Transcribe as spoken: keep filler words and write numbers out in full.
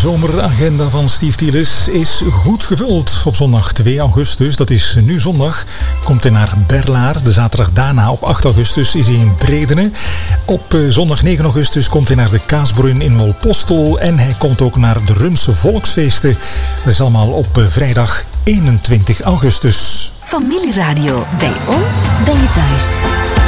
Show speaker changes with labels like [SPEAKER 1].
[SPEAKER 1] zomeragenda van Steve Thielis is goed gevuld. Op zondag twee augustus, dat is nu zondag, komt hij naar Berlaar. De zaterdag daarna op acht augustus is hij in Bredene. Op zondag negen augustus komt hij naar de Kaasbrun in Wolpostel. En hij komt ook naar de Rumse Volksfeesten. Dat is allemaal op vrijdag eenentwintig augustus.
[SPEAKER 2] Familieradio. Bij ons ben je thuis.